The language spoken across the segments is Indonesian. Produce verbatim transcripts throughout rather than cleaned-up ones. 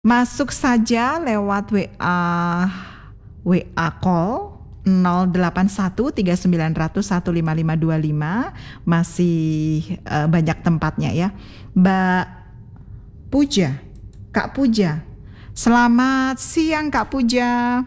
Masuk saja lewat W A W A call nol delapan satu tiga sembilan nol nol satu lima lima dua lima. Masih uh, banyak tempatnya ya. Mbak Puja, Kak Puja. Selamat siang Kak Puja.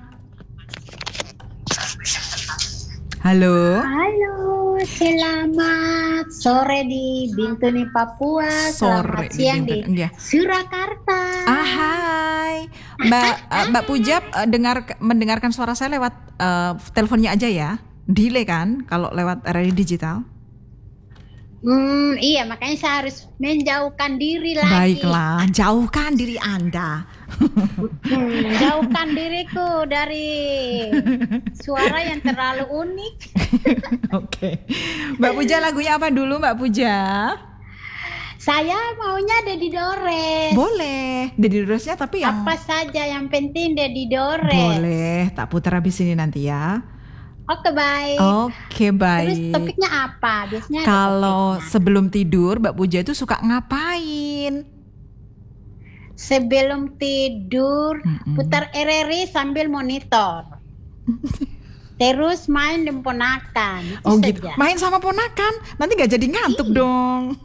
Halo. Halo, selamat sore di Bintuni, Papua. Sore selamat siang di, di, di Surakarta. Ah, hai. Mbak uh, Mbak Puja uh, dengar mendengarkan suara saya lewat uh, teleponnya aja ya. Delay kan kalau lewat radio digital? Hmm, iya, makanya saya harus menjauhkan diri lagi. Baiklah, jauhkan diri Anda. Hmm, jauhkan diriku dari suara yang terlalu unik. Oke. Mbak Puja, lagunya apa dulu Mbak Puja? Saya maunya Dedi Dores. Boleh. Dedi Doresnya tapi yang apa saja yang penting Dedi Dores. Boleh, tak putar habis ini nanti ya. Oke, baik. Oke, baik. Terus topiknya apa? Biasanya kalau sebelum tidur Mbak Puja itu suka ngapain? Sebelum tidur Mm-mm. putar R R I sambil monitor. Terus main dengan ponakan. Itu oh saja. gitu. Main sama ponakan, nanti nggak jadi ngantuk dong.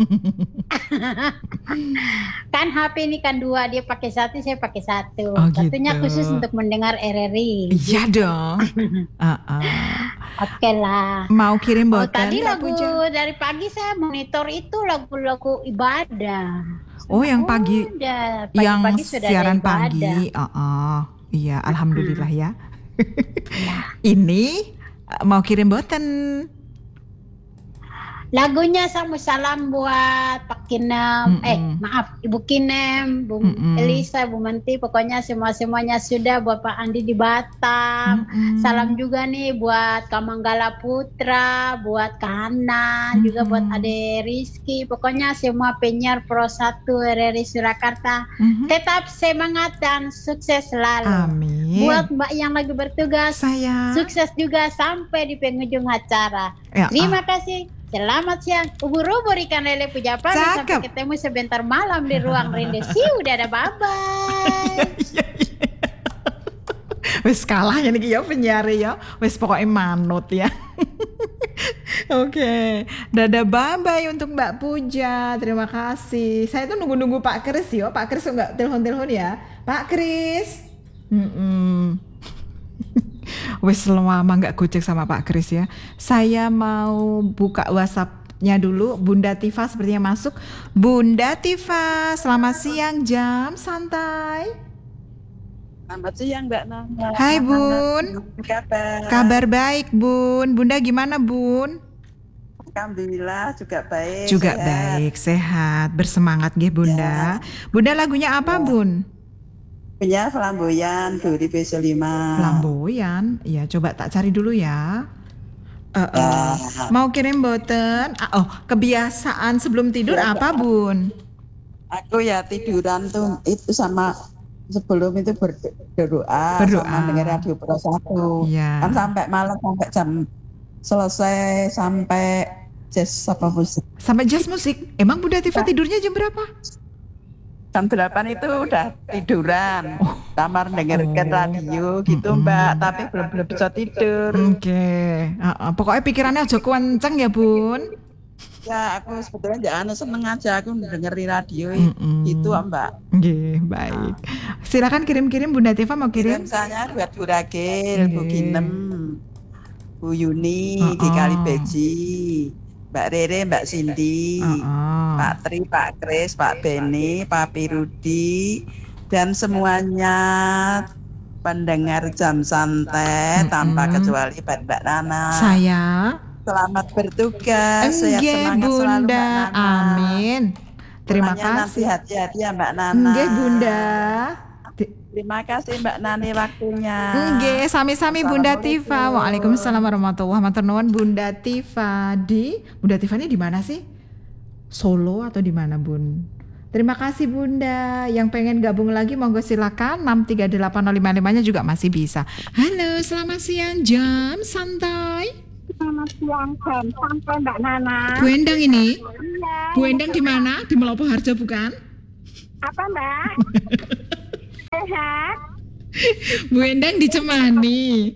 Kan H P ini kan dua, dia pakai satu, saya pakai satu. Oh, Satunya gitu. khusus untuk mendengar R R I. Iya dong. uh-uh. Oke lah. Mau kirim Oh, boten? tadi Mbak lagu Puja? dari pagi saya monitor itu lagu-lagu ibadah. Oh, yang pagi, Udah, yang pagi-pagi sudah siaran ada ibadah. pagi. Uh-uh. Iya, alhamdulillah ya. Ini uh, mau kirim boten? Lagunya sama salam buat Pak Kinem, Mm-mm. eh maaf Ibu Kinem, Bu Mm-mm. Elisa, Bu Menti, pokoknya semua-semuanya sudah, buat Pak Andi di Batam. Mm-mm. Salam juga nih buat Kamanggala Putra, buat Kahana, Mm-mm. juga buat Ade Rizky, pokoknya semua penyiar Pro satu R R I Surakarta. Mm-hmm. Tetap semangat dan sukses selalu. Amin. Buat Mbak yang lagi bertugas, Saya. sukses juga sampai di penghujung acara. Ya, Terima kasih. Selamat siang, ubur-ubur ikan lele Puja Pami. Sampai ketemu sebentar malam di ruang rindu. Siu, dadah, bye-bye. Wes kalah ya nih ya penyiar ya. Wes pokoknya manut ya. Oke, okay. Dadah bye-bye untuk Mbak Puja. Terima kasih. Saya tuh nunggu-nunggu Pak Kris ya. Pak Kris enggak telepon-telepon ya. Pak Kris. Mm-mm. Wes lama nggak gojek sama Pak Kris ya. Saya mau buka WhatsApp-nya dulu. Bunda Tifa sepertinya masuk. Bunda Tifa, selamat siang jam santai. Selamat siang Mbak Nana. Hai Bun. Kabar? Kabar baik Bun. Bunda gimana Bun? Alhamdulillah juga baik. Juga sehat. baik, sehat, bersemangat nggih Bunda. Ya. Bunda lagunya apa ya. Bun? Punya Flamboyan dari B C lima. Flamboyan, ya coba tak cari dulu ya. Uh, uh. Ya. Mau kirim boten? Ah, oh, kebiasaan sebelum tidur ya, apa Bun? Aku ya tiduran tuh itu sama sebelum itu berdoa, berdoa. sama dengar radio Pro satu. Ya. Kan sampai malam sampai jam selesai sampai jazz apa musik. Sampai jazz musik. Emang Bunda Tifa tidurnya jam berapa? Jam delapan itu udah tiduran, oh. kamar dengarkan oh. radio gitu mm-hmm. Mbak, tapi belum belum bisa tidur. Oke, okay. uh, uh, pokoknya pikirannya aja kenceng ya Bun. Ya aku sebetulnya jangan seneng aja aku dengerin radio mm-hmm. gitu Mbak. Oke, okay, baik. Silakan kirim-kirim Bunda Tifa mau kirim. Kirim saya buat Bu Ragil, okay. Bu Kinem, Bu Yuni, uh-uh. di Kalibeji, Mbak Rere, Mbak Cindy, uh-uh. Pak Tri, Pak Kris, Pak Beni, Pak Pirudi, dan semuanya pendengar jam santai mm-hmm. tanpa kecuali Mbak Nana. Saya selamat bertugas, sehat semangat Bunda. Selalu Mbak Nana. Amin. Terima Pulangnya kasih. Nanti hati-hati ya Mbak Nana. Nggih Bunda. Terima kasih Mbak Nani waktunya. Nggih, sami-sami Bunda Tifa. Waalaikumsalam warahmatullahi wabarakatuh. Bunda Tifa di Bunda Tifa ini di mana sih? Solo atau di mana Bun? Terima kasih Bunda. Yang pengen gabung lagi monggo silakan enam tiga delapan nol lima lima nya juga masih bisa. Halo, selamat siang jam santai. Selamat siang jam santai Mbak Nana. Bu Endang ini? Iya. Bu Endang di mana? Di Melopo Harjo bukan? Apa Mbak? sehat. Bu Endang dicemani.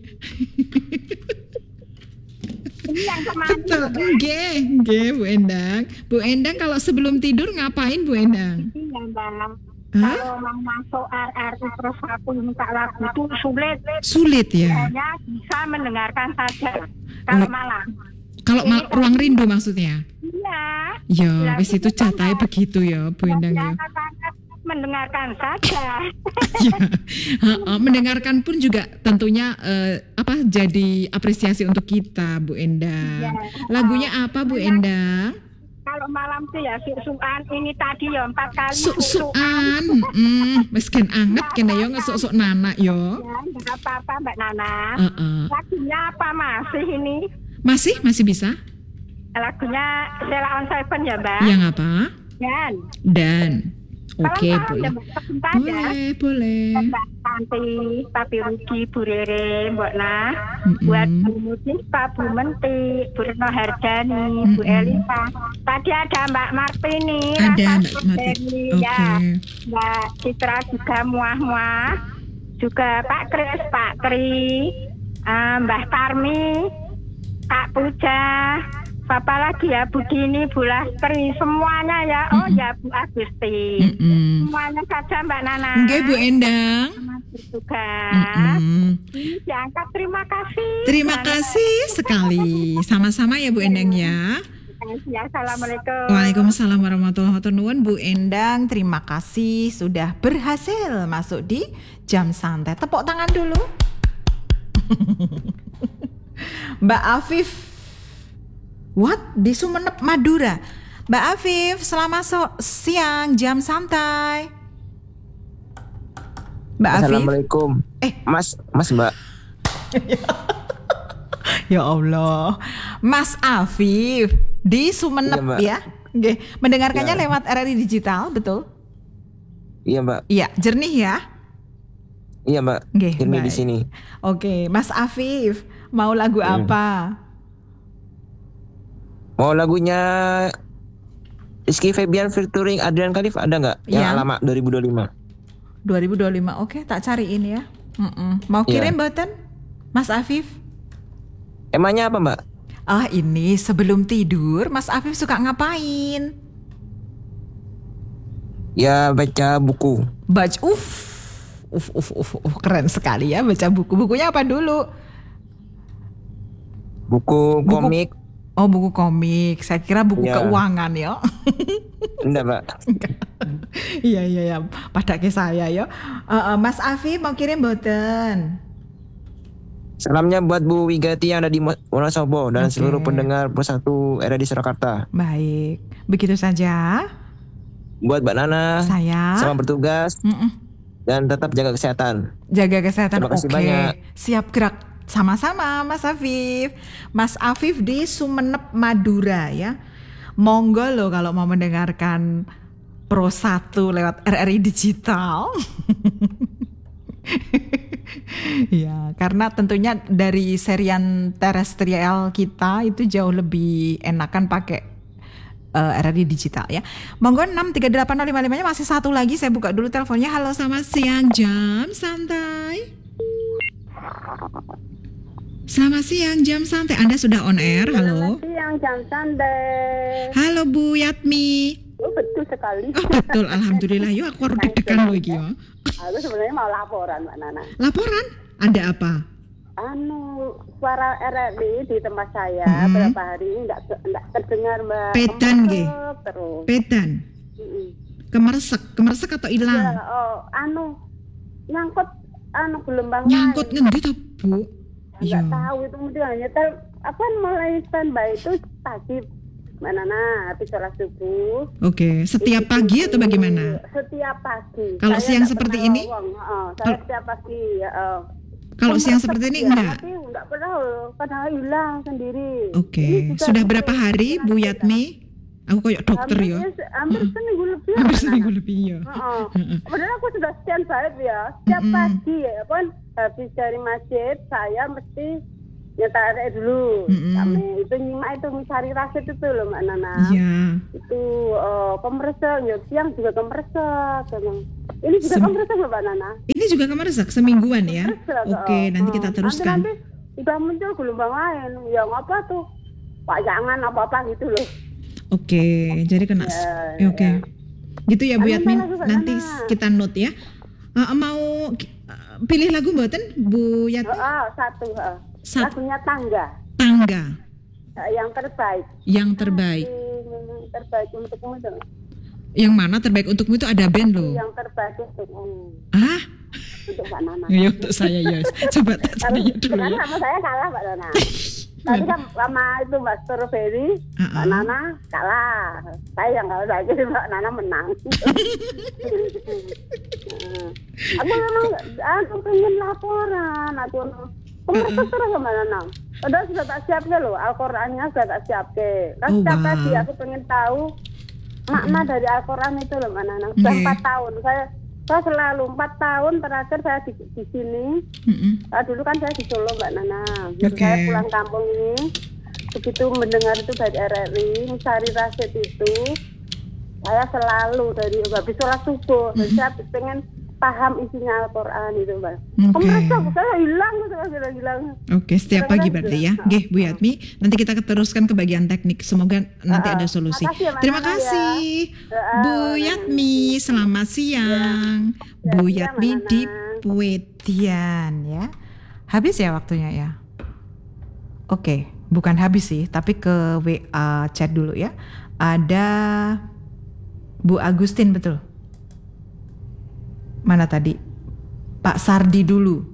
Ini yang kemarin. Betul, nggih, nggih Bu Endang. Bu Endang kalau sebelum tidur ngapain Bu Endang? Ini yang dalam. Hah? Kalau mau masuk R R U Pro satu minta lagu itu sulit. Sulit ya. Hanya bisa mendengarkan saja kalau Oh. malam. Kalau ma- ruang rindu maksudnya? Iya. Ya, Ya, wis itu catai begitu ya Bu Endang ya. Anak-anak mendengarkan saja. Ya, ha-ha, mendengarkan pun juga tentunya eh, apa jadi apresiasi untuk kita Bu Endang. Ya. Lagunya apa Bu Endang? Kalau malam tuh ya susuan ini tadi ya empat kali Suk-sukan, mm, wis gen anget kene yo ngesuk-suk nanak yo. Ya, enggak apa-apa Mbak Nana. Heeh. Lagunya apa masih ini? Masih masih bisa? Lagunya Sheila on Seven ya Mbak? Yang apa? Dan Dan oke Kalau boleh. ya, Mbak, sebentar ya. Boleh, boleh. Mbak Santi, Papi Rugi, Bu Rere, Mbak Nah, Mm-mm. buat Bu Muti, Pak Bu Menti, Bu Retno Hardani, Bu Mm-mm. Elisa. Tadi ada Mbak Martini, Ada Rasa Mbak Mati. Suteni, Oke. ya. Mbak Citra juga muah-muah, juga Pak Kris, Pak Tri, eh, Mbah Tarmi, Kak Puja, Papa lagi ya Bu Dini, Bu Lastri, semuanya ya. Oh Mm-mm. ya Bu Agusti. Mm-mm. Semuanya saja Mbak Nana. Nggih Bu Endang. Terima juga. Mm-mm. Ini diangkat, terima kasih. Terima Mbak kasih sekali. Sama-sama ya Bu Endang ya. Nana. Ya, Assalamualaikum. Waalaikumsalam warahmatullahi wabarakatuh. Bu Endang, terima kasih sudah berhasil masuk di Jam Santai. Tepuk tangan dulu. Mbak Afif. What? Di Sumeneb, Madura. Mbak Afif, selamat so- siang Jam Santai. Mbak Afif. Assalamualaikum. Eh. Mas, Mas Mbak. Ya Allah. Mas Afif di Sumeneb Iya, Mbak. ya. Nggih, mendengarkannya Ya. lewat R R I Digital, betul? Iya Mbak. Iya, jernih ya. Iya Mbak. Nggih, Ini di baik. sini. Oke, Mas Afif, mau lagu Hmm. apa? Mau lagunya Rizky Febian featuring Adrian Khalif ada nggak? Yang Yang- lama dua ribu dua puluh lima. dua ribu dua puluh lima. Oke, tak cariin ya. Mm-mm. Mau Iya. kirim mboten? Mas Afif? Emangnya apa Mbak? Ah, ini sebelum tidur Mas Afif suka ngapain? Ya baca buku. Baca uff. Uff, uff, uff, uff, keren sekali ya baca buku. Bukunya apa dulu? Buku, Buku- komik. Oh, buku komik. Saya kira buku Ya. keuangan ya. Enggak Mbak. Iya, iya, iya. Pada ke saya ya. Eh, eh, Mas Afif mau kirim mboten? Salamnya buat Bu Wigati yang ada di Mo- Wonosobo dan Oke. seluruh pendengar Persatu R R di Surakarta. Baik. Begitu saja. Buat Mbak Nana, Saya. selamat bertugas Mm-mm. dan tetap jaga kesehatan. Jaga kesehatan. Terima kasih Oke. banyak. Siap gerak. Sama-sama Mas Afif. Mas Afif di Sumeneb, Madura ya. Monggo loh kalau mau mendengarkan Pro satu lewat R R I Digital. Ya, karena tentunya dari serian terestrial kita itu jauh lebih enakan pakai uh, R R I Digital ya. Monggo enam tiga delapan nol lima lima nya masih satu lagi, saya buka dulu teleponnya. Halo, selamat siang Jam Santai. Selamat siang Jam Santai, Anda sudah on air. Halo. Siang Jam Santai. Halo Bu Yatmi. Oh, betul sekali. Oh betul, alhamdulillah. Yuk aku harus deg-degan loh iki ya. Aku sebenarnya mau laporan Mbak Nana. Laporan? Ada apa? Anu, suara R R I di tempat saya Mm-mm. berapa hari ini enggak enggak terdengar Mbak. Pedan, nggih. Kemeresek terus. Pedan. Mm-mm. Kemeresek, kemeresek atau Ya, hilang? oh, anu nyangkut anu gelombang Nyangkut lain. ngendi toh Bu? Enggak Iya. tahu itu mungkin hanya tel- apa mulai standby itu pagi Mbak Nana habis sholat subuh. Oke, setiap pagi atau bagaimana? Setiap pagi. Kalau Saya siang enggak seperti pernah ini? lowong. Heeh, saya Kalau- setiap pagi ya. eh. Kalau siang Kemeresek seperti ini ya, enggak? Tapi enggak pernah loh, padahal hilang sendiri. Oke, Ini juga sudah gitu. berapa hari Bu Yatmi? Aku kayak dokter Hampir, ya. hampir seminggu lebih. Hampir Mbak seminggu Nana. lebih ya. Heeh. Heeh. Padahal aku sudah stand by ya. Setiap Mm-mm. pagi ya kan habis dari masjid saya mesti nyetar dulu. Mm-mm. Kami itu nyimak itu mencari rasid itu loh Mbak Nana. Iya. Itu uh, kompresor ya siang juga kompresor. Memang Ini juga Sem- kamu resek loh Mbak Nana. Ini juga kamar resak semingguan ya. Resek, Oke, oh. nanti kita Hmm. teruskan. Nanti, nanti udah muncul gelombang lain. Ya ngapa tuh? Pak jangan apa-apa gitu loh. Oke, jadi kena. Ya, Ya, Oke. Gitu ya Bu Anu, Yatmin. salah, Mbak Nanti Nana. kita note ya. Uh, mau uh, pilih lagu mboten Bu Oh, Yatmin? oh, satu. Oh. Sat- Lagunya Tangga. Tangga Eh, yang terbaik. yang terbaik. Yang terbaik untukmu itu. Yang mana terbaik untukmu itu ada band loh. Yang terbaik untukmu. Ah, Untuk Mbak Nana. ya untuk saya ya. Coba tak Kalau cari dulu sekarang ya. sama saya kalah Mbak Nana. Tadi kan sama itu Mbak Strawberry, Mbak Uh-uh. Nana kalah. Saya yang kalah saya jadi Mbak Nana menang. Hmm. Aku memang aku pengen laporan, aku pemerintah Uh-uh. terus Mbak Nana. Padahal sudah tak siapke loh, Al-Qur'annya sudah tak siapke. Kan Oh, setiap wow. tadi aku pengen tahu makna dari Al-Qur'an itu loh Mbak Nana. Sudah Nggih. empat tahun saya saya selalu empat tahun terakhir saya di, di sini. Mm-mm. Ah, dulu kan saya di Solo Mbak Nana. Oke. Jadi saya pulang kampung ini, begitu mendengar itu dari R R I, Musari Rasyid itu, saya selalu dari habis sholat subuh, Mm-mm. saya pengen paham isinya Al-Quran itu Mbak. Oke. Pemerintah saya hilang, saya hilang hilang. Oke, setiap pagi berarti ya. Kadang-kadang Nggih, Bu Yatmi. Nanti kita teruskan ke bagian teknik. Semoga nanti Ah, ada solusi. makasih ya, Mbak Terima Nana, kasih, Ah, Bu Mbak Yatmi. Selamat siang, Bu Ya, Yatmi Mbak di Nana. Puetian ya. Habis ya waktunya ya. Oke, bukan habis sih, tapi ke W A chat dulu ya. Ada Bu Agustin betul. Mana tadi? Pak Sardi dulu.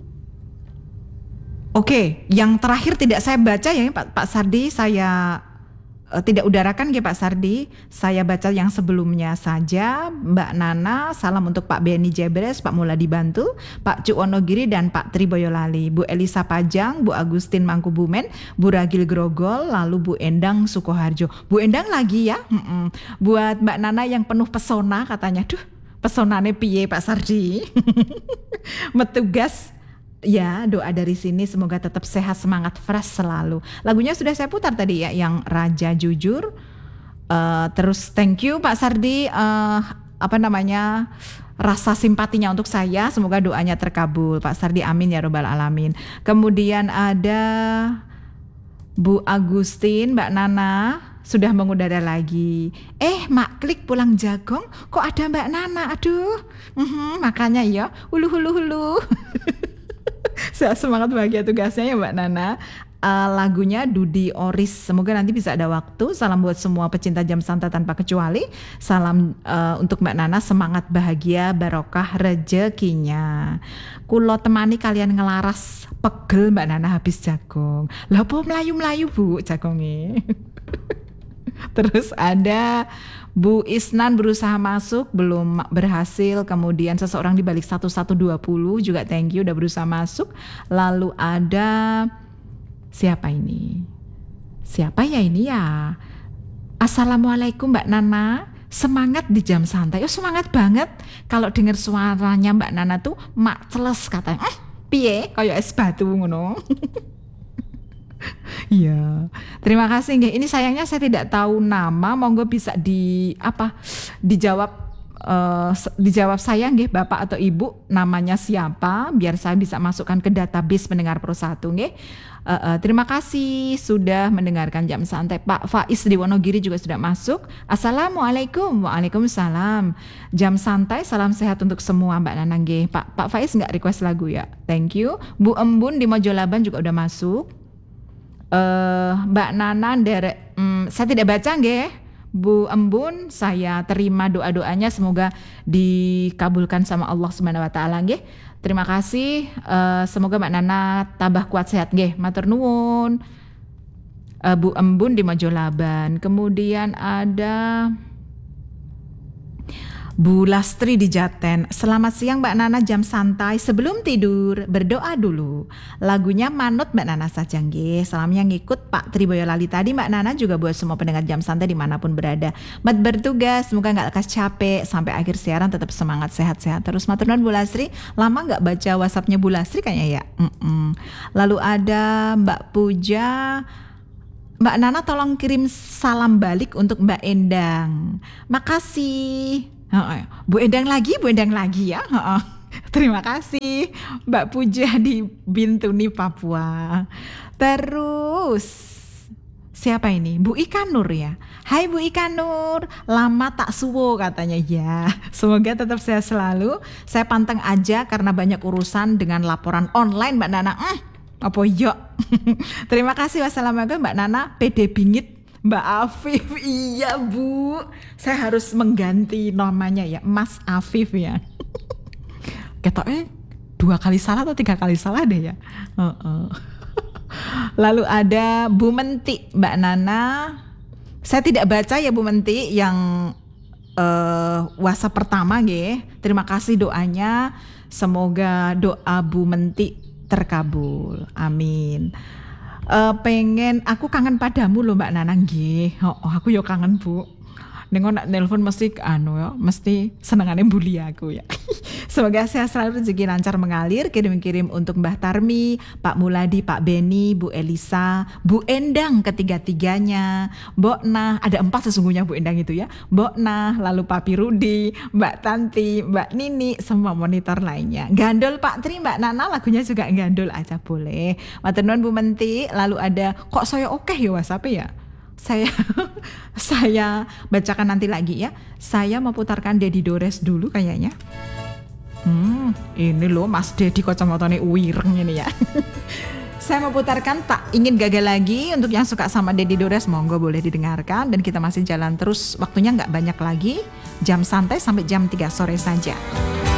Oke, yang terakhir tidak saya baca ya Pak, Pak Sardi, saya eh, tidak udarakan ya Pak Sardi. Saya baca yang sebelumnya saja. Mbak Nana, salam untuk Pak Beni Jebres, Pak Muladi Bantul, Pak Cuk Wonogiri dan Pak Tri Boyolali, Bu Elisa Pajang, Bu Agustin Mangkubumen, Bu Ragil Grogol, lalu Bu Endang Sukoharjo. Bu Endang lagi ya. Mm-mm. Buat Mbak Nana yang penuh pesona katanya, duh pesonane piye Pak Sardi. Metugas ya, doa dari sini semoga tetap sehat, semangat, fresh selalu. Lagunya sudah saya putar tadi ya, yang Raja Jujur. Uh, terus thank you Pak Sardi, uh, apa namanya, rasa simpatinya untuk saya, semoga doanya terkabul Pak Sardi, amin ya robbal alamin. Kemudian ada Bu Agustin, Mbak Nana sudah mengudara lagi. Eh, Mak Klik pulang Jagong, kok ada Mbak Nana? Aduh, mhm, makanya ya, hulu hulu hulu. Saya semangat bahagia tugasnya ya Mbak Nana. Uh, lagunya Dudi Oris. Semoga nanti bisa ada waktu. Salam buat semua pecinta jam santai tanpa kecuali. Salam uh, untuk Mbak Nana, semangat bahagia, barokah rezekinya. Kulo temani kalian ngelaras, pegel Mbak Nana habis jagong. Lah po melayu-melayu Bu jagongnya. Terus ada Bu Isnan berusaha masuk, belum berhasil. Kemudian seseorang di balik satu satu dua nol juga thank you udah berusaha masuk. Lalu ada siapa ini? Siapa ya ini ya? Assalamualaikum Mbak Nana. Semangat di jam santai. Oh semangat banget. Kalau dengar suaranya Mbak Nana tuh mak celes katanya. Eh, piye? Kayak es batu ngono. Iya, terima kasih. Nggih. Ini sayangnya saya tidak tahu nama. Monggo bisa di apa? Dijawab, uh, dijawab saya nggih, Bapak atau Ibu, namanya siapa? Biar saya bisa masukkan ke database pendengar Pro satu nggih. Uh, uh, terima kasih sudah mendengarkan jam santai. Pak Faiz di Wonogiri juga sudah masuk. Assalamualaikum. Waalaikumsalam. Jam santai, salam sehat untuk semua Mbak Nana nggih. Pak Pak Faiz nggak request lagu ya? Thank you. Bu Embun di Mojolaban juga udah masuk. Uh, Mbak Nana derek, um, saya tidak baca nggih. Bu Embun, saya terima doa-doanya, semoga dikabulkan sama Allah Subhanahu wa taala nggih. Terima kasih, uh, semoga Mbak Nana tambah kuat sehat nggih. Matur nuwun. Uh, Bu Embun di Mojolaban. Kemudian ada Bu Lastri di Jaten. Selamat siang Mbak Nana, jam santai sebelum tidur berdoa dulu. Lagunya manut Mbak Nana saja nggih. Salamnya ngikut Pak Tri Boyolali tadi Mbak Nana, juga buat semua pendengar jam santai dimanapun berada. Mat bertugas, semoga nggak lekas capek sampai akhir siaran, tetap semangat, sehat-sehat terus. Matur nuwun Bu Lastri. Lama nggak baca WhatsAppnya Bu Lastri kayaknya ya. Mm-mm. Lalu ada Mbak Puja. Mbak Nana tolong kirim salam balik untuk Mbak Endang. Makasih. Heeh. Bu Endang lagi, Bu Endang lagi ya. Heeh. Terima kasih Mbak Puja di Bintuni, Papua. Terus siapa ini? Bu Ika Nur ya. Hai Bu Ika Nur, lama tak suwo katanya ya. Semoga tetap sehat selalu. Saya panteng aja karena banyak urusan dengan laporan online Mbak Nana. Mm, apa yo? Terima kasih. Wassalamualaikum Mbak Nana. P D Bingit Mbak Afif. Iya Bu, saya harus mengganti namanya ya, Mas Afif ya. Ketoknya dua kali salah atau tiga kali salah deh ya. Uh-uh. Lalu ada Bu Menti, Mbak Nana. Saya tidak baca ya Bu Menti yang uh, WhatsApp pertama nggih. Terima kasih doanya. Semoga doa Bu Menti terkabul. Amin. Uh, pengen aku kangen padamu loh Mbak Nana nggih. Oh, oh, aku yo kangen Bu. Nengok nak nelpon mesti anu ya, mesti senengane bully aku ya. Semoga sehat selalu, rezeki lancar mengalir. Kirim-kirim untuk Mbah Tarmi, Pak Muladi, Pak Beni, Bu Elisa, Bu Endang ketiga-tiganya, Mbok Nah, ada empat sesungguhnya Bu Endang itu ya. Mbok Nah, lalu Papi Rudi, Mbak Tanti, Mbak Nini, semua monitor lainnya. Gandol Pak Tri, Mbak Nana, lagunya juga gandol aja boleh. Matur nuwun Bu Menti. Lalu ada kok saya oke ya WhatsApp ya. Saya saya bacakan nanti lagi ya. Saya mau putarkan Dedi Dores dulu kayaknya. Hmm, ini loh Mas Dedi kacamatanya wireng ini ya. Saya mau putarkan Tak Ingin Gagal Lagi. Untuk yang suka sama Dedi Dores monggo boleh didengarkan. Dan kita masih jalan terus, waktunya nggak banyak lagi. Jam santai sampai jam tiga sore saja.